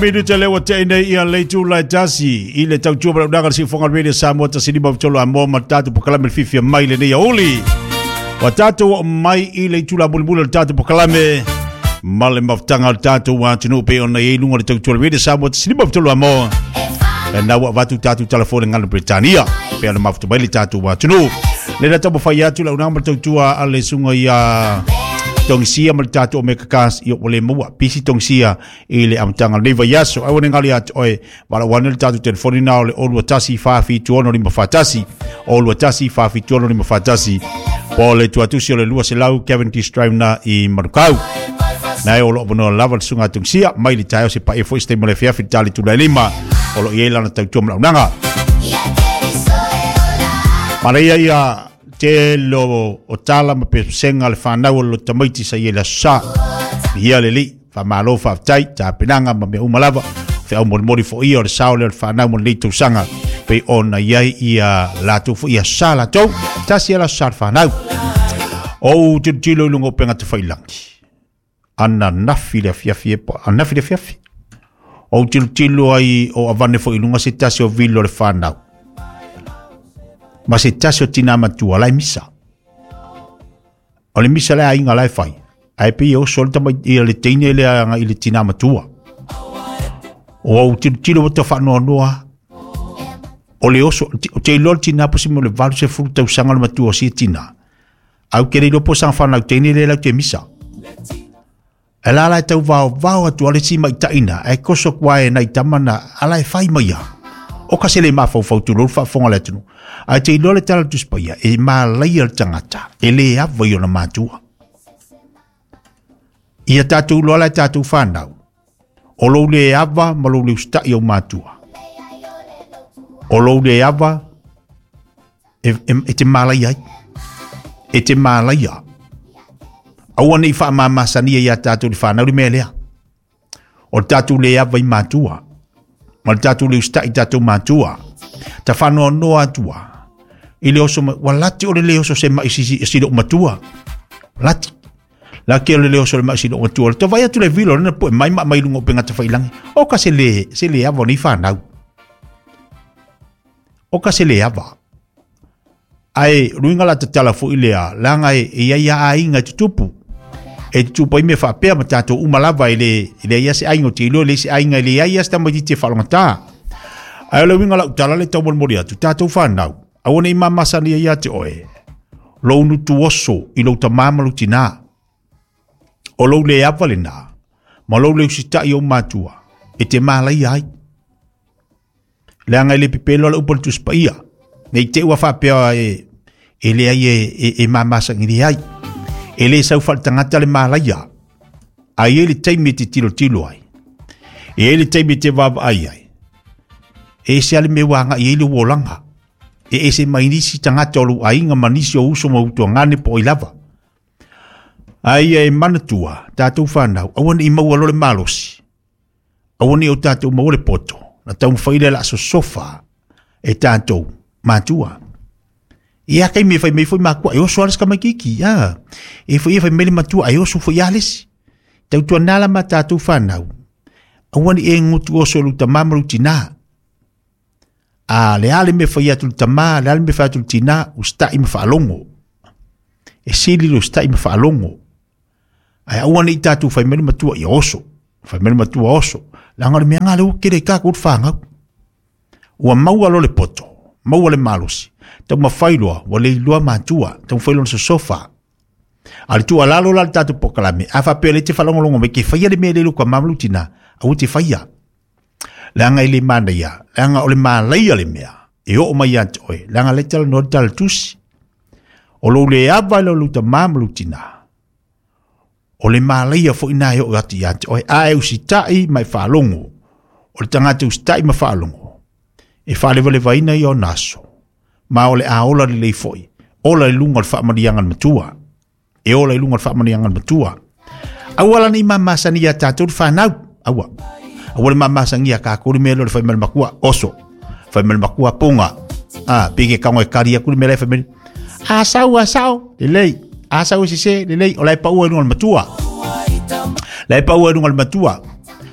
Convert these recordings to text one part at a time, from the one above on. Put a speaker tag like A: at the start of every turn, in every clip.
A: Midu te lewa te ine ia leitu lai tasi i le tau tua maraunaga si whonga radio Samoa ta sini mawtolo a moa matatu pokalame le fifia mai le nei auli. Wa tātou o mai i leitu la mulmula le tātou pokalame ma le mawtanga le tātou wa tunu pe ona i lunga le tau tua radio Samoa ta sini mawtolo a moa. E na wa watu tātou telefone ngana Britania pe ana mawtu mai le tātou wa tunu. Le na tau mawhai atu la unanga tau tua a le sunga ia tongsia mal tato o mekakas i o le mua pisi tongsia i le amtanga neva yaso ai wone ngali at oe wala wane le tato telefoni na le olu atasi fafi tuono ni mafatasi olu atasi fafi tuono ni mafatasi po le tuatusi o le lua se lau Kevin T. Strive na i marukau na e olo abono lava le sunga tongsia mai li tayo se pa e fo iste mo le fiafi tali tula lima olo i eilana tau tuom launanga Maria ia te lo o tala ma pe senga le whanau lo tamaiti sa iela sa ia le li fa malo fa tai ta penanga ma me umalawa fe au mori fo ia le sao le whanau mo le sanga pe ona iai ia la tu fo ia sa la tau ta si la sa whanau o tilo lungo penga te whailangi ana nafi le fiafi anafi le fiafi o tilo ai o avane fo ilunga se tasi o vilo le whanau ma se tasio tina matua lai misa. O le misa lai inga lai fai. Ai pe o solta mai i le teine le anga i le tina matua. O au tilo wata whanua noa. O le oso, o te ilol tina posi mo le valu se furu tau sanga le matua si tina. Au kere ilo po sang whanau teine le lau te misa. E la lai tau vau atu ale si mai taina. E koso kwa e nai tamana alai fai mai ya. O ka se le mafau tu lo fa fonga le tunu. A te ilo le tala tuspaya e ma lai al tangata. E le ava i ona matua. Ia tatu lola tatu whanau. O lo le ava ma lo le usta i o matua. O lo le ava e te malai ai. E te malai ai. Awana i wha mamasania ia tatu le whanau li melea. O tatu le ava i matua. Ma tatu le usta i tatu matua. Ta whanau noa atua. I le oso, walati o le oso se maisisi si do matua. Lati. Laki o le oso le maisisi do matua. Ta vai atu le vilo, rena po e mai lungo penga te whailangi. O ka se le ava ni whanau. O ka se le ava. Ai, ruinga la te tala fu ilea, langa e ia a inga tutupu. E tutupu i me whapea ma tato umalava i le ia se aingo te ilo, le se ainga i le ia se tamai te whalongata. Ai, le winga la utala le tau mori atu, tato whanau. Awane i mamasani ia te oe. Lou nutu oso i lou tamamalu tina. O lou le avale na. Ma lou le usita i o matua. E te malai ai. Le anga le pipelo la upal tuspa ia. Nei te ua whapea e le ai e mamasani le ai. E le sau faltangata le malai a. Ai e le teime te tilo ai. E le teime te vava ai ai. E se ale me wanga i ele wolanga. E se mainisi tangata o lu ainga manisi o uso mautua ngane po i lava. Ai e manatua, tātou whanau, awane i maua lole malosi. Awane o tātou maua le poto, na tau mwhaile la so sofa, e tātou mātua. I akai me whai fwoi makua, e oso alas ka makiki, ya. E fwoi mele matua, e oso fwoi alas. Tau tua nala ma tātou whanau. Awane e ngutu oso lu tamamaru tina. Le ale me fai atu tama, le ale me fai atu tina, usta i me whaalongo. E sili lo usta i me whaalongo. Ai awane i tatu fai mele matua i oso. Fai mele matua oso. Langare me angale u kere kako ut whangau. Ua maua lo le poto, maua le malosi. Tau mawhailoa, wa le ilua matua, tau mawhailoa sa sofa. Ale tu alalo la tatu pokalame, a whapea le te whalongolongo me ke whaia le mea le luka mamalu tina, au te whaia. Langa ile mana ia, langa ole malaya le mea, e o mai ante oe, langa le tala no tala tusi. O lo le ava lo luta mamalu tina. O le malaya fo ina e o ati ante oe, a e usitai mai whaalongo. O le tangata usitai mai whaalongo. E whaale vale vaina i o naso. Ma o le a ola le lei foi. Ola le lunga le whaamaniangan matua. E ola le lunga le whaamaniangan matua. Awala ni mamasani a tātou whanau. Awa. Awale mamasangia ka kuri melo le fai mele makua oso. Fai mele makua punga. Pige kaunga e karia kuri mele fai mele. Asau. Lelei. Asau sise. Lelei. O lai pa ua nungal matua. Lai pa ua nungal matua.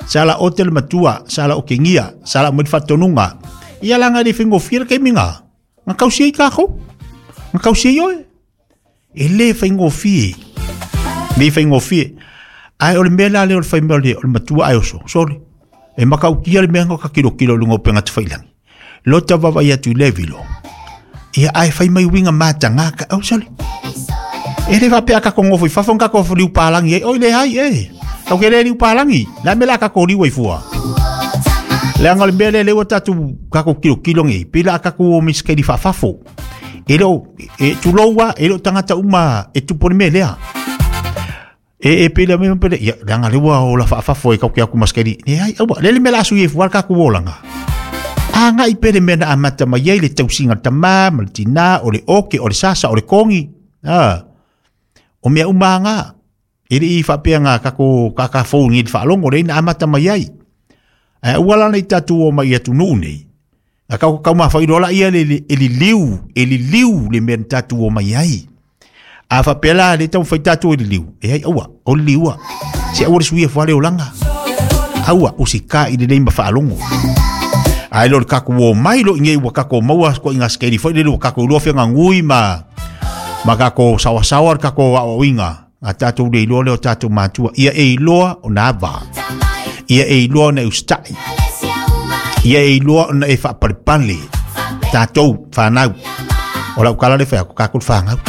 A: sala hotel matua, sala o kengia, sala mo fatonunga. Ia langa le fingo fira ke minga. Nga kausi ka ko. Nga kausi yo. Ele fingo fi. Le fingo fi. Ai o le mela le o le fingo le o le matua ai oso. Sorry. E makau kia le mengo ka kilo lungo penga te failangi. Lota vava ia tu levilo. Ia ai fai mai winga matanga ka au sorry. Ele va pe aka ko ngofo fa fonga ko fliu palangi e o le hai e. Tau kere liu palangi. La mela ka ko liu e fua. Le angal mbele le watatu kako kilo ngi pila kako miskedi fafafo elo tu lowa elo tangata uma e tu pone melea pila me pele ya angal le wa la fafafo e kako miskedi ni ai le mela su ye fuar kako wolanga anga i pele mena amata mai le tau singa tama maltina o le oke o le sasa o le kongi o mea umanga i fa peanga kako kaka fo ngi fa longo le amata mai wala nei tatu o mai atu nuni. A kau ma whairola ia eli liu le mea tatu o mai ai. A whapela le tau whai tatu eli liu. E hai aua, o liua. Se aua sui e whare o langa. Aua, o si ka i le neima whaalongo. A ilo le kako o mai lo inge ua kako maua ko inga skeri whai le kako uloa whianga ngui ma kako sawa kako o inga. A tatu le iloa leo tatu matua. Ia e iloa o nava. Ia e iloa na ustai. Ia e iloa na e whaparipale. Tātou whanau. O lau kala le whea ko kākul whangau.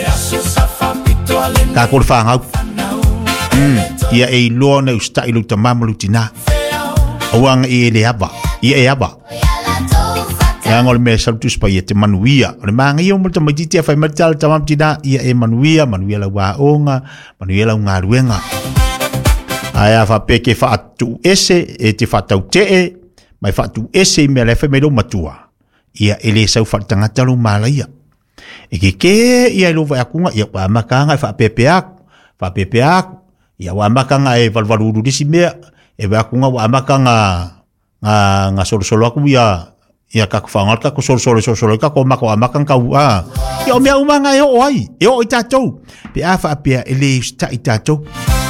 A: Kākul whangau. Ia e iloa na ustai lu tamamalu tina. Auanga i e le aba. Ia e aba. Ia ngol me salutus pa ia te manuia. O le maanga i o multa maititi a whai maritala tamam tina. Ia e manuia lau waonga. Manuia lau ngaruenga. Aia fa peke fa atu ese e te fa tau te mai fa atu ese me le fa me lo matua ia ele sau fa tangata lo malaia e ke ia lo va kunga ia pa makanga fa pepeak ia wa makanga e valvalu disi me e va kunga wa makanga nga solo aku ia ka fanga ka solo ka ko makanga ka wa ia me umanga e o ai e o itatou pe afa pe ele sta itatou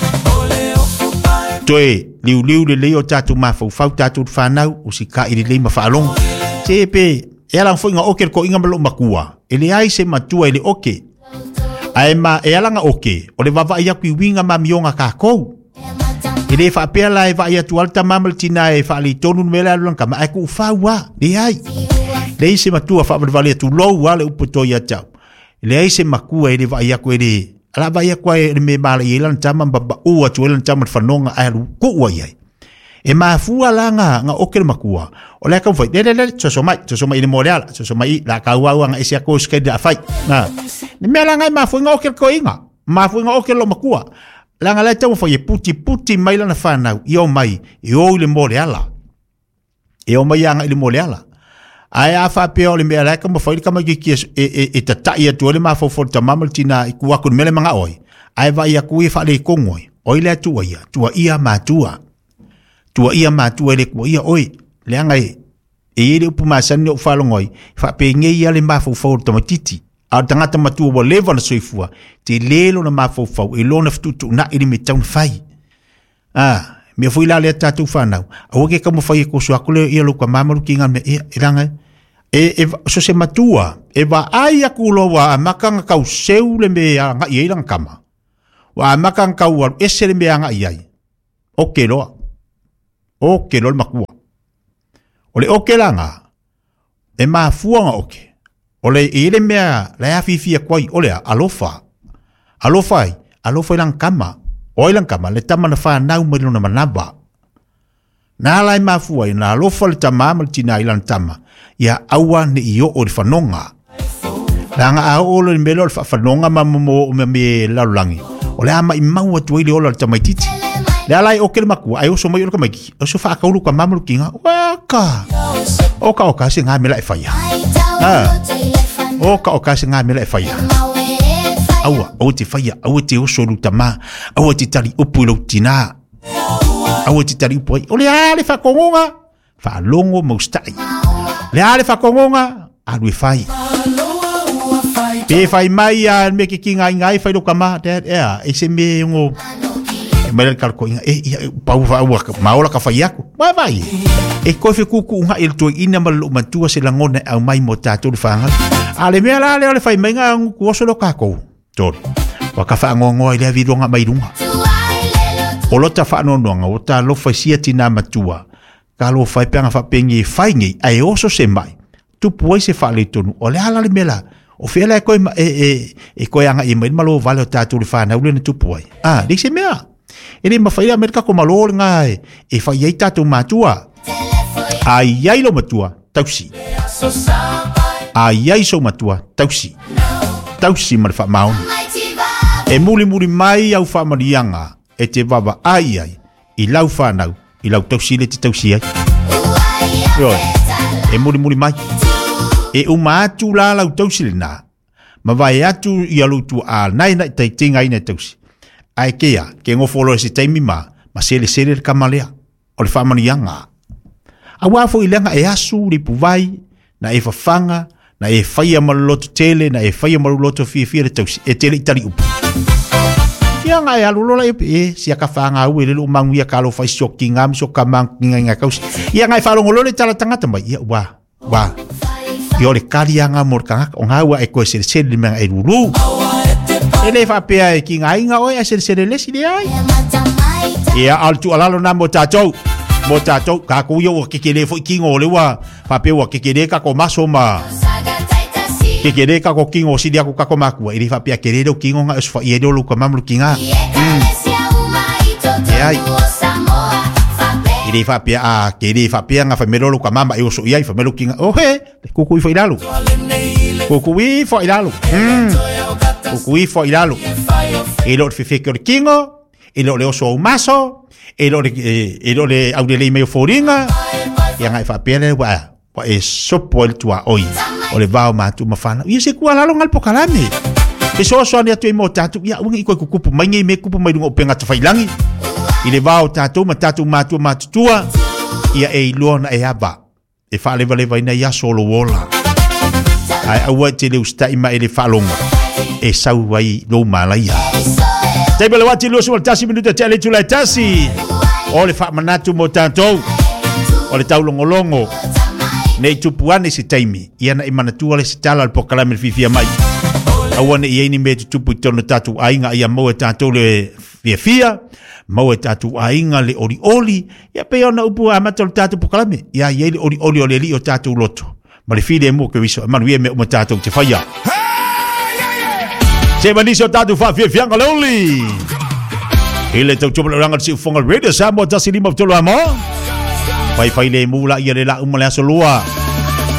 A: Toe, liu le leo tatu mafau tatu whanau, o si ka i le ma whaalong. Te pe, e alang fo inga oke ko inga malo makua. E le ai se matua e le oke. Ai ma e alanga oke, o le wawa iaku i winga ma mionga ka kou. E le whaapea la e wa ia tu alta mamal tina e whaali tonu mele alulang kama ai ku ufawa, le ai. Le ai se matua whaapea tu lou wale upoto ia tau. Le ai se makua e le wa iaku e le ala ba ia kwa e me mala i lan tama baba ua tu lan tama whanonga ai ku ua iai. E maa fua la nga okere makua. O lea kam fai, le, so mai ni moreala, so mai la kaua nga isi ako skedi a fai. Ni mea la ngai maa fua nga okere ko inga, maa fua nga okere lo makua. La nga lea tama fai e puti mai lana whanau, i o mai, i o ile moreala. E o mai anga ile moreala. Ai a fa pe o le mea laika mo fai kama ki e tatai atu le ma fo ta mamal tina i ku aku mele manga oi ai vai a ku i fa le kongoi oi le tua ia matua le ku ia oi le anga e le pu masan no fa longoi fa pe nge ia le ma fo ta matiti a tangata matua bo level na soifua te lelo na ma fo e lo na ftu na ili me town fai me foi la le tatu fanau o ke como fai ko so akule ia lo kwa mamalu kinga me iranga so se matua e va ai akulo wa makanga kau seu le me anga ia iranga kama wa makanga kau ese le me anga ia o ke lo makua o le o ke langa e ma fuanga o ke o le ile me la afifi kwai o le alofa iranga kama oilang kama le tama na whanau mai lona manaba. Nā lai mafua i nā lofa le tama mal tina ilan tama. Ia aua ni i o le whanonga. Ranga a o le melo le whanonga mamamo o me laulangi. O le ama i maua tu ile o le tamaititi. Le alai o ke le makua, ai oso mai o le kamaiki. Oso whaakaulu ka mamalu kinga. Waka. Oka se ngā mela e whaia. Oka se ngā mela e whaia. Aua, au te whaia, au te oso lutama, au te tari upu ilo tina. Au te tari upu ai. O le ale whakongonga, whalongo maustai. Le ale whakongonga, alu e whai. Pe whai mai a me ke ki ngai whai lo kama, e se me ngo, Mele kalko inga pau fa wa maola ka fa yaku. Vai. E ko fe kuku unha il to ina mal matua se langona au mai mo tatou fanga. Ale me ala le fa menga ku so lo kako. Tor. Wa ka fa ngongo ile vidonga mai runga. O lota fa no nonga o ta lo fa sia tina matua. Ka lo fa penga fa pengi fa ngi ai oso se mai. Tu puoi se fa le tonu. O le ala le mela. O fela ko e ko anga i mai malo vale tatou fa na ule tu puoi. Di se mea. Ele mafaia merka ko malo nga e fa ye tatou matua. Ai ai lo matua tausi. Ai ai so matua tausi. Tausi mar fa maun. E muli mai au fa marianga e te baba ai i lau fa nau i lau tausi le te tausi ai. Yo. E muli mai. E uma atu la lau tausi le na. Ma vai atu i alu tu a nai na te tinga ina tausi. Ai kea, ke ngofolo se taimi ma sele le kamalea. O le fa marianga. Awa fo ilenga e asu li puvai na e fafanga na e faia maloloto tele na e faia maloloto fia le tausi e tele itali upu. Ia nga e alulola e si aka whanga au e lelo mangu ia kalo fai soki ngam soka mangu nga kausi. Ia nga e whalongolole tala tangata mai. Ia wa. Ia le kari anga morkangaka o ngaua e koe sere le menga e ruru. E le whapea e ki ngā inga oi a sere lesi le ai. Ia altu alalo na mo tātou. Mo tātou, ka kuia o kekere fo kingo o lewa, whapea o kekere ka ko maso ma. Kekere ka ko kingo o sidi ako ka ko makua. Ili whapea kerere o kingo nga eswa i edolo ka mamlu kinga. Ia. Ili whapea kere whapea nga whamerolo ka mama e oso iai whamelo kinga. Ohe, kukui whairalo. Kukui whairalo. Kukui whairalo. Ilo te whiwheke o le kingo, ilo le oso o maso, ilo le au le meo fōringa, ia ngai whapere wa e sopo el tua oi, o le vau mātu mawhana. Ia se kua lalo ngal pokalame. E so ane atu e mo tātu, ia unga i koe kukupu, mai ngai me kupu mai runga o penga ta whailangi. I le vau tātu, ma tātu mātutua, ia e iloa na e aba. E whaaleva ina ia solo wola. Ai aua te leu stai ma e le whalonga. E sau wai lo malaia. Taibele wati lo so tasi minuta tele tu la tasi. O le fa manatu mo tanto. O le tau longolongo. Nei tupuane si taimi. Ia na imanatua le sitala al pokalame fifia mai. Awane i eini me tupu tono tatu ainga ia mo e tanto le fia. Mo e tatu ainga le oli. Ia pe ona upu amata le tatu pokalame. Ia i eini oli o le li o tatu loto. Ma le fide mo ke wiso. Manuia me o tatu te faya. Se maniso tatu fa fianga loli. Ile tau tupu ranga si fonga radio sa mo tasi lima tolo amo. Fai le mula ia le la umale aso lua.